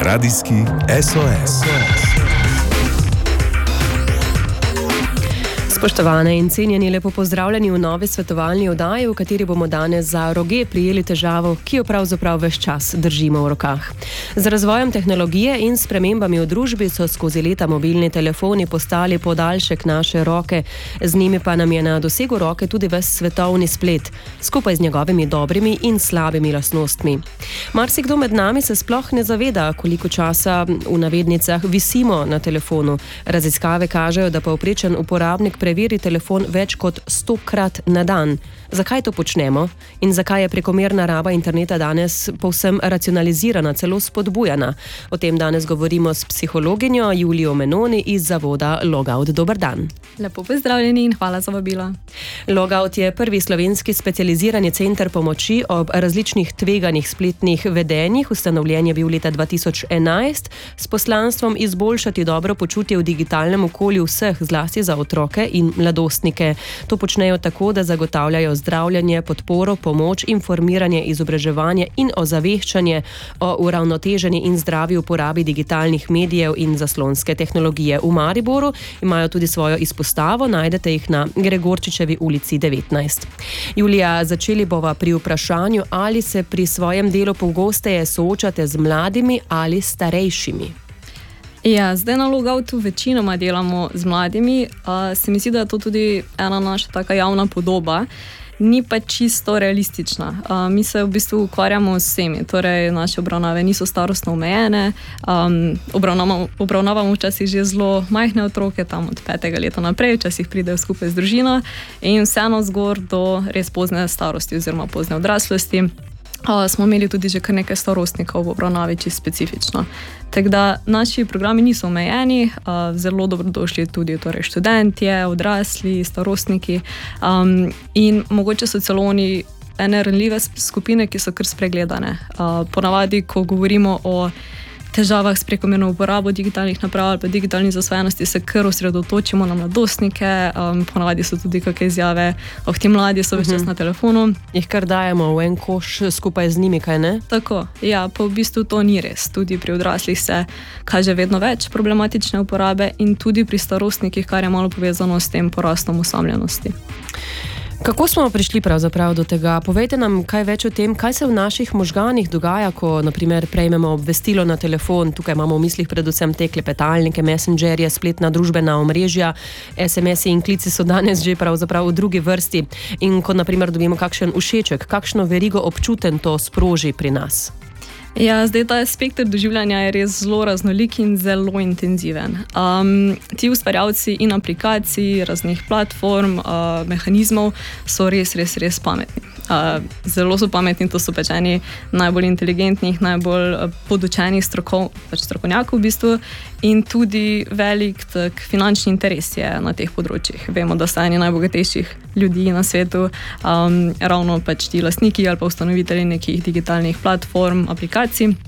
Radijski SOS. Spoštovane in cenjeni, lepo pozdravljeni v novi svetovalni oddaji, v kateri bomo danes za roge prijeli težavo, ki jo pravzaprav ves čas držimo v rokah. Z razvojem tehnologije in spremembami v družbi so skozi leta mobilni telefoni postali podaljšek naše roke, z njimi pa nam je na dosegu roke tudi ves svetovni splet, skupaj z njegovimi dobrimi in slabimi lastnostmi. Marsikdo med nami se sploh ne zaveda, koliko časa v navednicah visimo na telefonu. Raziskave kažejo, da povprečen uporabnik preveri telefon več kot 100-krat na dan. Zakaj to počnemo in zakaj je prekomerna raba interneta danes povsem racionalizirana, celo spodbujana? O tem danes govorimo s psihologinjo Julijo Menoni iz zavoda Logout. Dober dan. Lepo pozdravljeni in hvala za vabilo. Logout je prvi slovenski specializirani center pomoči ob različnih tveganih spletnih vedenjih. Ustanovljen je bil leta 2011 s poslanstvom izboljšati dobro počutje v digitalnem okolju vseh, zlasti za otroke in mladostnike. To počnejo tako, da zagotavljajo zdravljenje, podporo, pomoč, informiranje, izobraževanje in ozaveščanje o uravnoteženi in zdravi uporabi digitalnih medijev in zaslonske tehnologije. V Mariboru imajo tudi svojo izpostavo, najdete jih na Gregorčičevi ulici 19. Julija, začeli bova pri vprašanju, ali se pri svojem delu pogosteje soočate z mladimi ali starejšimi? Ja, zdaj na Logoutu večinoma delamo z mladimi. Se mi zdi, da je to tudi ena naša taka javna podoba. Ni pa čisto realistična. Mi se v bistvu ukvarjamo s vsemi, torej naše obravnave niso starostno omejene, obravnavamo včasih že zelo majhne otroke, tam od 5. leta naprej, včasih pridejo skupaj z družino in vseeno zgor do res pozne starosti oziroma pozne odraslosti. Smo imeli tudi že kar nekaj starostnikov v obravnavi, čisto specifično. Tako da naši programi niso omejeni, zelo dobrodošli tudi torej študentje, odrasli, starostniki in mogoče so celo oni ene ranljive skupine, ki so kar spregledane. Ponavadi, ko govorimo o težavah s prekomerno uporabo digitalnih naprav ali pa digitalni zasvojenosti, se kar osredotočimo na mladostnike, ponavadi so tudi kakšne izjave, ti mladi so ves čas na telefonu. Jih kar dajemo v en koš skupaj z njimi, kaj ne? Tako, ja, pa v bistvu to ni res. Tudi pri odraslih se kaže vedno več problematične uporabe in tudi pri starostnikih, kar je malo povezano s tem porastom osamljenosti. Kako smo prišli pravzaprav do tega? Povejte nam kaj več o tem, kaj se v naših možganih dogaja, ko naprimer prejmemo obvestilo na telefon. Tukaj imamo v mislih predvsem te klepetalnike, messengerje, spletna družbena omrežja, SMS-i in klici so danes že pravzaprav v drugi vrsti. In ko naprimer dobimo kakšen všeček, kakšno verigo občuten to sproži pri nas? Ja, zdaj ta spekter doživljanja je res zelo raznolik in zelo intenziven. Ti ustvarjalci in aplikacij, raznih platform, mehanizmov so res pametni. Zelo so pametni, to so pač eni najbolj inteligentnih, najbolj podučenih strokovnjakov v bistvu in tudi velik tak finančni interes je na teh področjih. Vemo, da so eni najbogatejših ljudi na svetu, ravno pač ti lastniki ali pa ustanovitelji nekih digitalnih platform, aplikacij.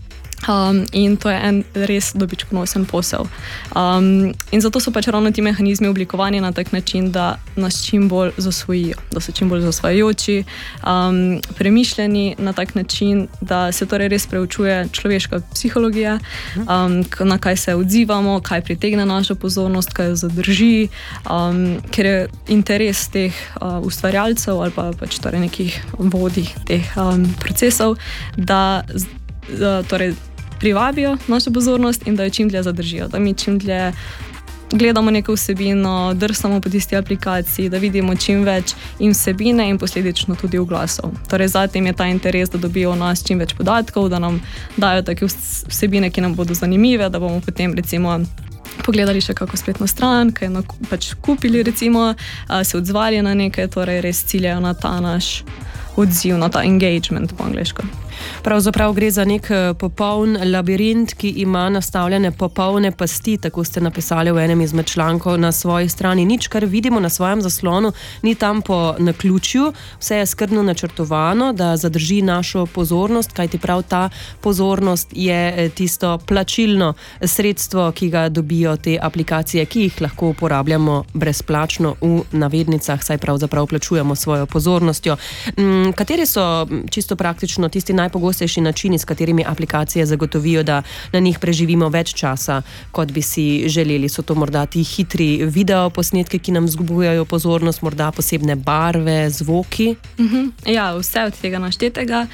In to je en res dobičkonosen posel. In zato so pač ravno ti mehanizmi oblikovani na tak način, da nas čim bolj zasvojijo, da so čim bolj zasvajajoči, premišljeni na tak način, da se torej res preučuje človeška psihologija, na kaj se odzivamo, kaj pritegne našo pozornost, kaj jo zadrži, ker je interes teh ustvarjalcev ali pa pač torej nekih vodij teh procesov, da torej privabijo našo pozornost in da jo čim dlje zadržijo, da mi čim dlje gledamo neko vsebino, drsamo po tisti aplikaciji, da vidimo čim več in vsebine in posledično tudi oglasov. Torej zatem je ta interes, da dobijo o nas čim več podatkov, da nam dajo take vsebine, ki nam bodo zanimive, da bomo potem recimo pogledali še kako spletno stran, kaj pač kupili recimo, se odzvali na nekaj, torej res ciljajo na ta naš odziv, na ta engagement po angleško. Pravzaprav gre za nek popoln labirint, ki ima nastavljene popolne pasti, tako ste napisali v enem izmed člankov na svoji strani. Nič, kar vidimo na svojem zaslonu, ni tam po naključju, vse je skrbno načrtovano, da zadrži našo pozornost, kajti prav ta pozornost je tisto plačilno sredstvo, ki ga dobijo te aplikacije, ki jih lahko uporabljamo brezplačno v navednicah, saj pravzaprav plačujemo svojo pozornostjo. Kateri so čisto praktično tisti najpomembnejši najpogostejši načini, s katerimi aplikacije zagotovijo, da na njih preživimo več časa, kot bi si želeli? So to morda ti hitri video posnetki, ki nam zgubujajo pozornost, morda posebne barve, zvoki? Ja, vse od tega naštetega.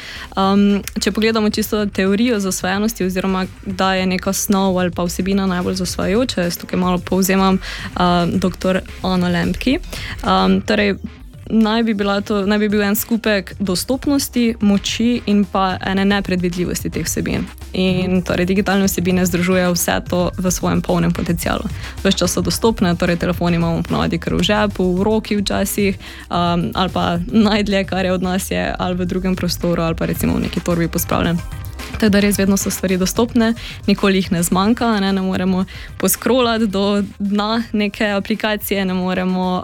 Če pogledamo čisto teorijo zasvojenosti oziroma da je neka snov ali pa vsebina najbolj zasvajajoča, jaz tukaj malo povzemam dr. Anno Lembke. Torej, naj bi bil en skupek dostopnosti, moči in pa ene nepredvidljivosti teh vsebin. In torej digitalne vsebine združujejo vse to v svojem polnem potencialu. Ves čas so dostopne, torej telefon imamo ponavadi kar v žepu, v roki včasih, ali pa najdlje, kar je od nas je, ali v drugem prostoru, ali pa recimo v neki torbi pospravljen. Tako da res vedno so stvari dostopne, nikoli jih ne zmanjka, ne moremo poskrolati do dna neke aplikacije, ne moremo,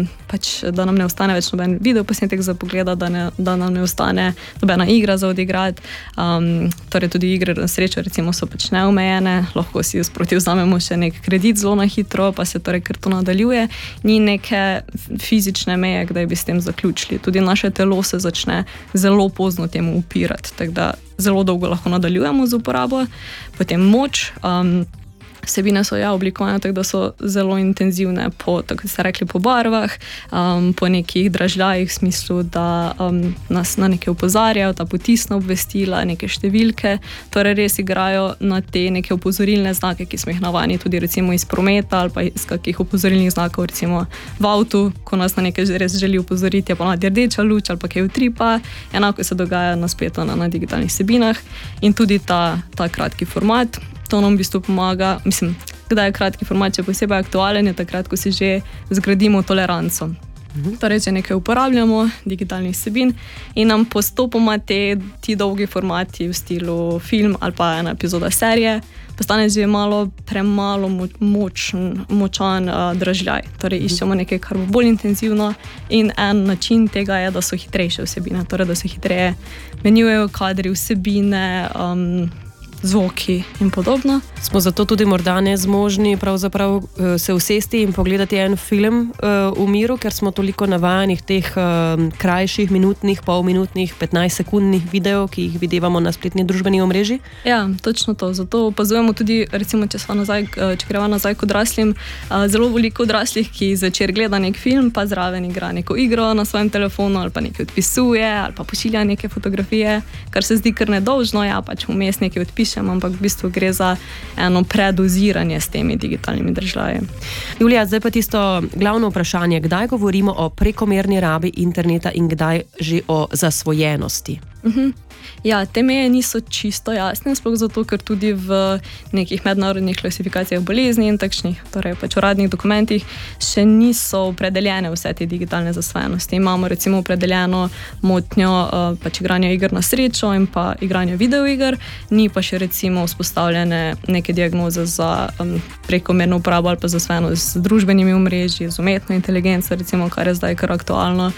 da nam ne ostane več noben video posnetek za pogleda, da nam ne ostane nobena igra za odigrati. Torej tudi igre na srečo recimo so pač neomejene, lahko si sproti vzamemo še nek kredit zelo na hitro, pa se torej kar to nadaljuje. Ni neke fizične meje, kdaj bi s tem zaključili. Tudi naše telo se začne zelo pozno temu upirati, tako da zelo dolgo lahko nadaljujemo z uporabo. Potem moč. Vsebine so oblikovane tako, da so zelo intenzivne tako ste rekli, po barvah, po nekih dražljajih v smislu, da nas na nekaj opozarjajo, ta potisna obvestila, neke številke, torej res igrajo na te neke opozorilne znake, ki smo jih navajeni tudi recimo iz prometa ali pa iz kakih opozorilnih znakov, recimo v avtu, ko nas na nekaj res želi opozoriti, je ponavadi rdeča luč ali pa kaj utripa, enako se dogaja na spletu na digitalnih vsebinah in tudi ta kratki format. To nam v bistvu pomaga, kdaj je kratki format, če posebej aktualen, je takrat, ko si že zgradimo toleranco. Torej, če nekaj uporabljamo, digitalnih vsebin, in nam postopoma ti dolgi formati v stilu film ali pa ena epizoda serije postane že malo premalo močan dražljaj. Torej, iščemo nekaj, kar bo bolj intenzivno in en način tega je, da so hitrejše vsebine, torej, da se hitreje menjujejo kadri, vsebine, zvoki in podobno. Smo zato tudi morda nezmožni pravzaprav se usesti in pogledati en film v miru, ker smo toliko navajenih teh krajših, minutnih, polminutnih, 15-sekundnih videov, ki jih videvamo na spletni družbeni omrežji? Ja, točno to. Zato opazujemo tudi, recimo, če greva nazaj k odraslim, zelo veliko odraslih, ki zvečer gleda nek film, pa zraven igra neko igro na svojem telefonu ali pa nekaj odpisuje ali pa pošilja neke fotografije, kar se zdi kar nedolžno, pač vmes nekaj odpiše, ampak v bistvu gre za eno predoziranje s temi digitalnimi državi. Julija, zdaj pa tisto glavno vprašanje, kdaj govorimo o prekomerni rabi interneta in kdaj že o zasvojenosti? Ja, te meje niso čisto jasne, sploh zato, ker tudi v nekih mednarodnih klasifikacijah bolezni in takšnih, torej pač uradnih dokumentih, še niso opredeljene vse te digitalne zasvojenosti. Imamo recimo opredeljeno motnjo pač igranja iger na srečo in pa igranja videoiger, ni pa še recimo vzpostavljene neke diagnoze za prekomerno uporabo ali pa zasvojenost z družbenimi omrežji, z umetno inteligenco, recimo, kar je zdaj kar aktualno.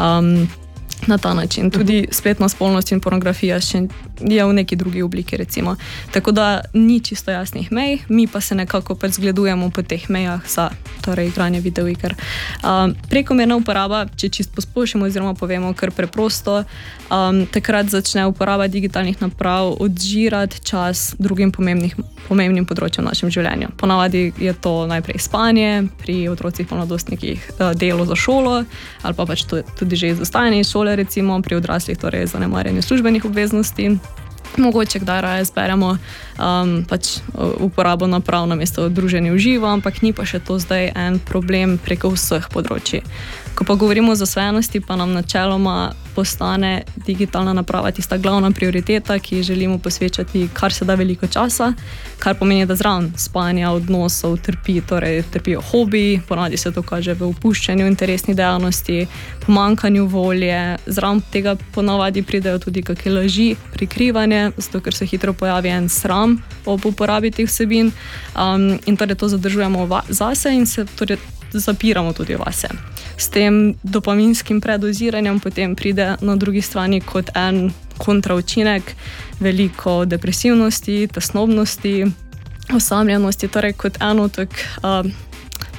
Na ta način. Tudi spletna spolnost in pornografija še je v neki drugi obliki, recimo. Tako da ni čisto jasnih mej, mi pa se nekako pač zgledujemo po teh mejah za torej igranje videoiger. Prekomerna uporaba, če čisto posplošimo oziroma povemo kar preprosto, takrat začne uporaba digitalnih naprav odžirati čas drugim pomembnim področjem v našem življenju. Ponavadi je to najprej spanje, pri otrocih mladostnikih delo za šolo, ali pa pač tudi že izostajanje iz šole, recimo pri odraslih, torej zanemarjanje službenih obveznosti. Mogoče kdaj raje zberemo pač uporabo naprav namesto druženja v živo, ampak ni pa še to zdaj en problem preko vseh področji. Ko pa govorimo o zasvojenosti, pa nam načeloma postane digitalna naprava tista glavna prioriteta, ki želimo posvečati kar se da veliko časa, kar pomeni, da zraven spanja, odnosov trpijo hobiji, ponavadi se to kaže v opuščanju interesnih dejavnosti, pomanjkanju volje, zraven tega ponavadi pridejo tudi kakšne laži, prikrivanje, zato ker se hitro pojavi en sram ob uporabi teh vsebin, in torej to zadržujemo zase in se torej zapiramo tudi vase. S tem dopaminskim predoziranjem potem pride na drugi strani kot en kontraučinek veliko depresivnosti, tesnobnosti, osamljenosti, torej kot eno tak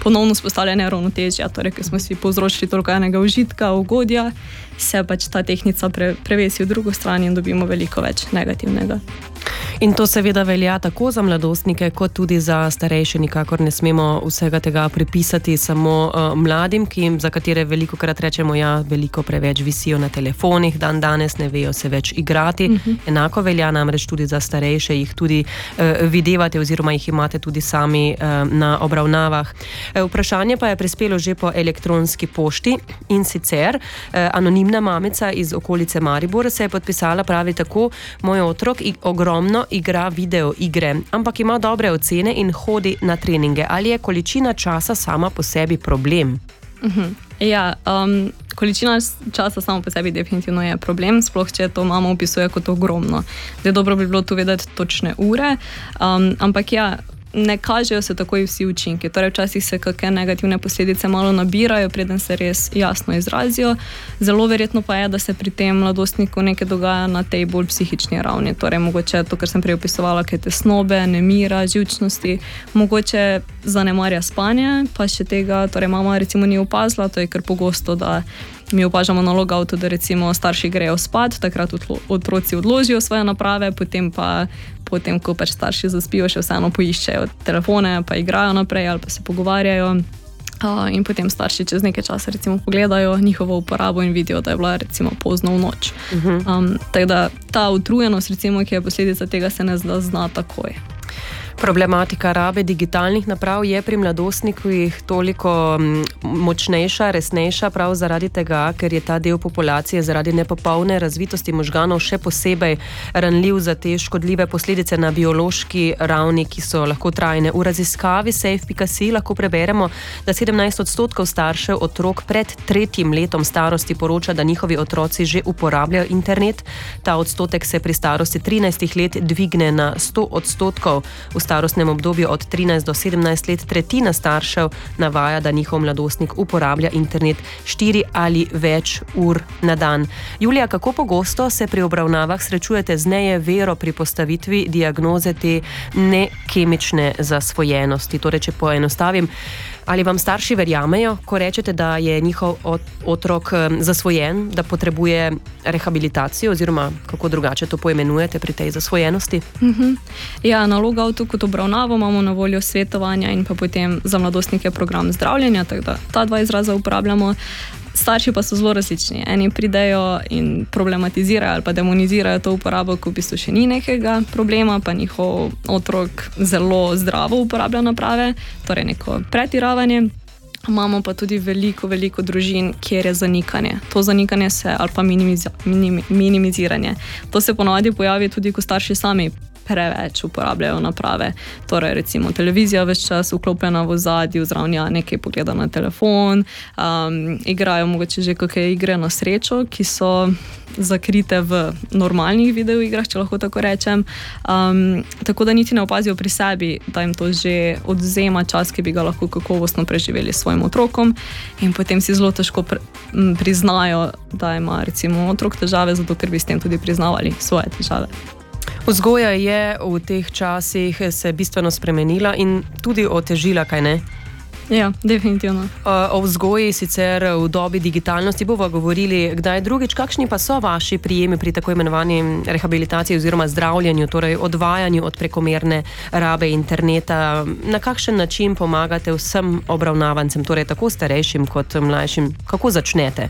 ponovno vzpostavljanje ravnotežja, torej, ker smo si povzročili toliko enega užitka, ugodja, se pač ta tehnika prevesi v drugo stran in dobimo veliko več negativnega. In to seveda velja tako za mladostnike, kot tudi za starejše. Nikakor ne smemo vsega tega pripisati samo mladim, za katere velikokrat rečemo, veliko preveč visijo na telefonih, danes ne vejo se več igrati. Enako velja namreč tudi za starejše, jih tudi videvate oziroma jih imate tudi sami na obravnavah. Vprašanje pa je prispelo že po elektronski pošti in sicer anonimna mamica iz okolice Maribor se je podpisala, pravi tako: moj otrok ogromno igra video igre, ampak ima dobre ocene in hodi na treninge. Ali je količina časa sama po sebi problem? Ja, količina časa samo po sebi definitivno je problem, sploh če to mama opisuje kot ogromno. Zdaj, dobro bi bilo tu vedeti točne ure, ampak ja, ne kažejo se takoj vsi učinki. Torej, včasih se kakšne negativne posledice malo nabirajo, preden se res jasno izrazijo. Zelo verjetno pa je, da se pri tem mladostniku nekaj dogaja na tej bolj psihični ravni. Torej, mogoče to, kar sem prej opisovala, kaj tesnobe, nemira, živčnosti, mogoče zanemarja spanje, pa še tega, torej mama recimo ni opazila, to je kar pogosto, da mi opažamo na logoutu, da recimo starši grejo spat, takrat otroci odložijo svoje naprave, potem, ko pač starši zaspijo, še vseeno poiščejo telefone, pa igrajo naprej ali pa se pogovarjajo. In potem starši čez nekaj časa recimo pogledajo njihovo uporabo in vidijo, da je bila recimo pozno v noč. Tako da ta utrujenost, recimo, ki je posledica tega, se ne zna takoj. Problematika rabe digitalnih naprav je pri mladostnikih toliko močnejša, resnejša prav zaradi tega, ker je ta del populacije zaradi nepopolne razvitosti možganov še posebej ranljiv za te škodljive posledice na biološki ravni, ki so lahko trajne. V raziskavi Safe.si lahko preberemo, da 17% staršev otrok pred 3. letom starosti poroča, da njihovi otroci že uporabljajo internet. Ta odstotek se pri starosti 13 let dvigne na 100%. V starostnem obdobju od 13 do 17 let tretjina staršev navaja, da njihov mladostnik uporablja internet 4 ali več ur na dan. Julija, kako pogosto se pri obravnavah srečujete z nejevero pri postavitvi diagnoze te nekemične zasvojenosti? Torej, če poenostavim, ali vam starši verjamejo, ko rečete, da je njihov otrok zasvojen, da potrebuje rehabilitacijo, oziroma kako drugače to poimenujete pri tej zasvojenosti? Ja, na logoutu kot obravnavo imamo na voljo svetovanja in pa potem za mladostnike program zdravljenja, tako da ta dva izraza uporabljamo. Starši pa so zelo različni. Eni pridejo in problematizirajo ali pa demonizirajo to uporabo, ko v bistvu še ni nekega problema, pa njihov otrok zelo zdravo uporablja naprave, torej neko pretiravanje. Imamo pa tudi veliko družin, kjer je zanikanje. To zanikanje ali pa minimiziranje. To se ponavadi pojavi tudi, ko starši sami preveč uporabljajo naprave. Torej, recimo, televizija ves čas vklopljena v ozadju, zraven nekaj pogleda na telefon, igrajo mogoče že kakšne igre na srečo, ki so zakrite v normalnih videoigrah, če lahko tako rečem. Tako da niti ne opazijo pri sebi, da jim to že odvzema čas, ki bi ga lahko kakovostno preživeli s svojim otrokom, in potem si zelo težko priznajo, da ima recimo otrok težave, zato ker bi s tem tudi priznavali svoje težave. Vzgoja je v teh časih se bistveno spremenila in tudi otežila, kaj ne? Ja, definitivno. O vzgoji sicer v dobi digitalnosti bomo govorili kdaj drugič. Kakšni pa so vaši prijemi pri tako imenovani rehabilitaciji oziroma zdravljenju, torej odvajanju od prekomerne rabe interneta? Na kakšen način pomagate vsem obravnavancem, torej tako starejšim kot mlajšim? Kako začnete?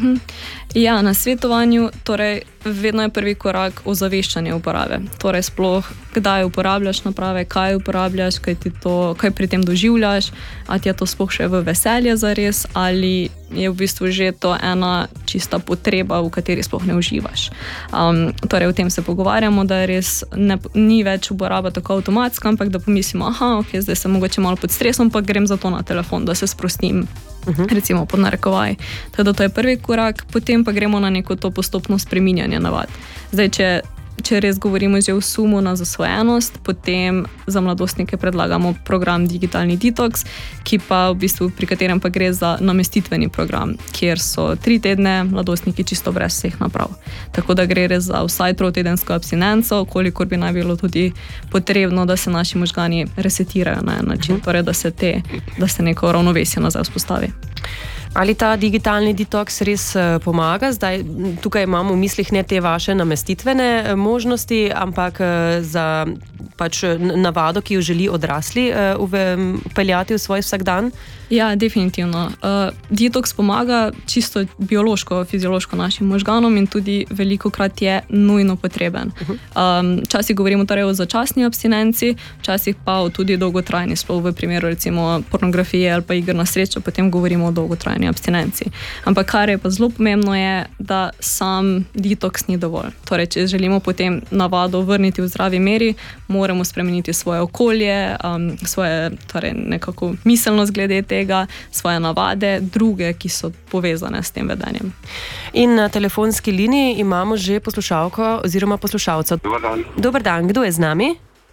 Ja, na svetovanju, torej vedno je prvi korak ozaveščanje uporabe. Torej sploh, kdaj uporabljaš naprave, kaj uporabljaš, kaj pri tem doživljaš, ali ti je to sploh še v veselje zares, ali je v bistvu že to ena čista potreba, v kateri sploh ne uživaš. Torej o tem se pogovarjamo, da res ni več uporaba tako avtomatska, ampak da pomislimo, ok, zdaj sem mogoče malo pod stresom, pa grem zato na telefon, da se sprostim. Recimo pod narekovaj. Tako da to je prvi korak, potem pa gremo na neko to postopno spreminjanje navad. Zdaj, če Če res govorimo že v sumu na zasvojenost, potem za mladostnike predlagamo program Digitalni detox, pri katerem pa gre za namestitveni program, kjer so 3 tedne mladostniki čisto brez vseh naprav. Tako da gre res za vsaj 3-tedensko abstinenco, kolikor bi naj bilo tudi potrebno, da se naši možgani resetirajo na en način, torej da se neko ravnovesje nazaj vzpostavi. Ali ta digitalni detoks res pomaga? Zdaj, tukaj imamo v mislih ne te vaše namestitvene možnosti, ampak za navado, ki jo želi odrasli peljati v svoj vsakdan? Ja, definitivno. Detoks pomaga čisto biološko, fiziološko našim možganom in tudi velikokrat je nujno potreben. Včasih govorimo torej o začasni abstinenci, včasih pa o tudi dolgotrajni, sploh v primeru recimo pornografije ali pa iger na srečo, potem govorimo o dolgotrajni abstinenci. Ampak kar je pa zelo pomembno je, da sam detoks ni dovolj. Torej, če želimo potem navado vrniti v zdravi meri, moramo spremeniti svoje okolje, svoje torej nekako miselnost glede tega, svoje navade, druge, ki so povezane s tem vedenjem. In na telefonski liniji imamo že poslušalko oziroma poslušalca. Dobar dan. Dobar dan, kdo je z nami?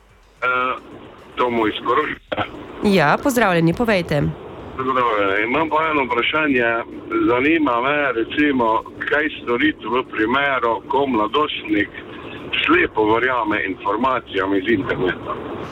Tomo iz Koroške. Ja, pozdravljeni, povejte. Imam pa eno vprašanje. Zanima me, recimo, kaj storiti v primeru, ko mladostnik slepo verjame informacijam iz interneta.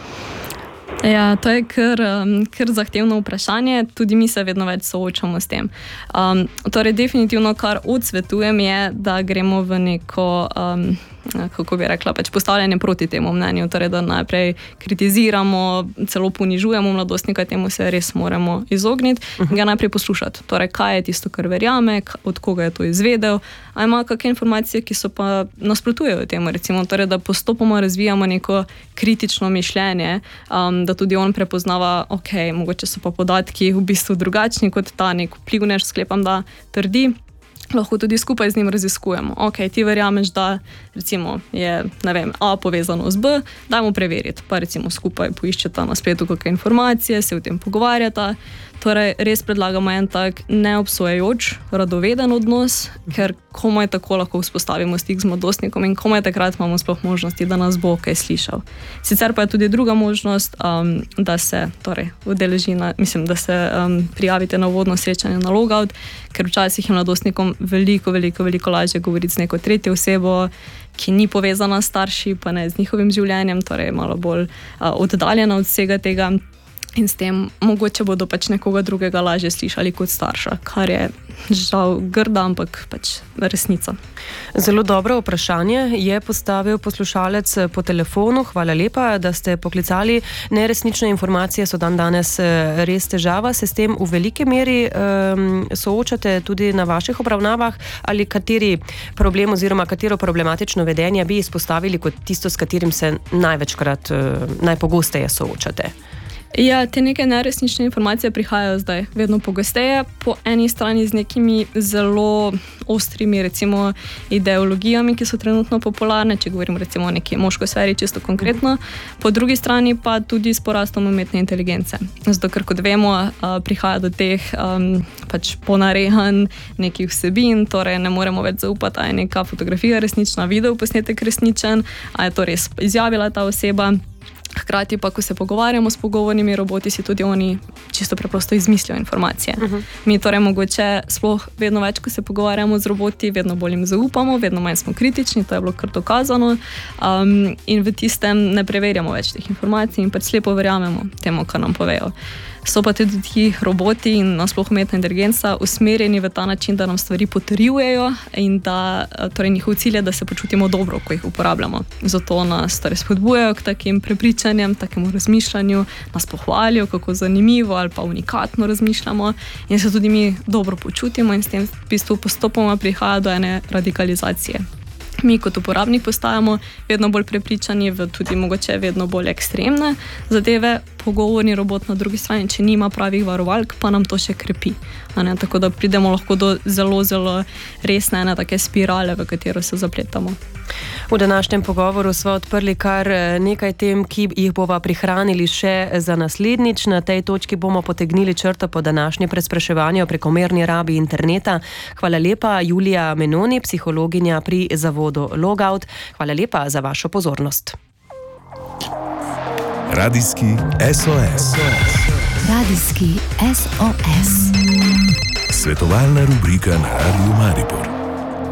Ja, to je kar zahtevno vprašanje, tudi mi se vedno več soočamo s tem. Torej, definitivno, kar odsvetujem je, da gremo v neko, kako bi rekla, postavljanje proti temu mnenju, torej, da najprej kritiziramo, celo ponižujemo mladostnika, temu se res moramo izogniti in ga najprej poslušati. Torej, kaj je tisto, kar verjame, od koga je to izvedel, a ima kakšne informacije, ki so pa nasprotujejo temu, recimo, torej, da postopoma razvijamo neko kritično mišljenje, da tudi on prepoznava, mogoče so pa podatki v bistvu drugačni kot ta nek vplivnež, sklepam, da trdi. Lahko tudi skupaj z njim raziskujemo. Ti verjameš, da recimo je, A povezano z B, dajmo preveriti, pa recimo skupaj poiščeta na spletu kakšne informacije, se o tem pogovarjata. Torej, res predlagamo en tak neobsojajoč, radoveden odnos, ker komaj tako lahko vzpostavimo stik z mladostnikom in komaj takrat imamo sploh možnosti, da nas bo kaj slišal. Sicer pa je tudi druga možnost, da se da se prijavite na uvodno srečanje na logout, ker včasih je mladostnikom veliko lažje govoriti z neko tretjo osebo, ki ni povezana s starši, pa ne z njihovim življenjem, torej malo bolj oddaljena od vsega tega. In s tem mogoče bodo nekoga drugega lažje slišali kot starša, kar je žal grda, ampak resnica. Zelo dobro vprašanje je postavil poslušalec po telefonu. Hvala lepa, da ste poklicali. Neresnične informacije so danes res težava. Se s tem v veliki meri soočate tudi na vaših obravnavah ali kateri problem oziroma katero problematično vedenje bi izpostavili kot tisto, s katerim se najpogosteje soočate? Ja, te neke neresnične informacije prihajajo zdaj vedno pogosteje, po eni strani z nekimi zelo ostrimi, recimo, ideologijami, ki so trenutno popularne, če govorim recimo o neki moško sferi, čisto konkretno, po drugi strani pa tudi s porastom umetne inteligence. Zato, ker kot vemo, prihaja do teh ponarehanj nekih vsebin, torej ne moremo več zaupati, a je neka fotografija resnična, video posnetek resničen, a je to res izjavila ta oseba. Hkrati pa, ko se pogovarjamo s pogovornimi roboti, si tudi oni čisto preprosto izmislijo informacije. Mi torej mogoče sploh vedno več, ko se pogovarjamo z roboti, vedno bolj jim zaupamo, vedno manj smo kritični, to je bilo kar dokazano, in v tistem ne preverjamo več teh informacij in slepo verjamemo temu, kar nam povejo. So pa tudi ti roboti in nasploh umetna inteligenca usmerjeni v ta način, da nam stvari potrjujejo in da torej njihov cilj je, da se počutimo dobro, ko jih uporabljamo. Zato nas torej spodbujajo k takim prepričanjem, takemu razmišljanju, nas pohvalijo, kako zanimivo ali pa unikatno razmišljamo in se tudi mi dobro počutimo in s tem v bistvu postopoma prihaja do ene radikalizacije. Mi kot uporabnik postajamo vedno bolj prepričani v tudi mogoče vedno bolj ekstremne zadeve, pogovorni robot na drugi strani, če nima pravih varovalk, pa nam to še krepi. Tako da pridemo lahko do zelo resne take spirale, v katero se zapletamo. V današnjem pogovoru smo odprli kar nekaj tem, ki jih bova prihranili še za naslednjič. Na tej točki bomo potegnili črto po današnje prespraševanje o prekomerni rabi interneta. Hvala lepa, Julija Menoni, psihologinja pri zavodu Logout. Hvala lepa za vašo pozornost. Radijski SOS. Radijski SOS. Svetovalna rubrika na Radiu Maribor.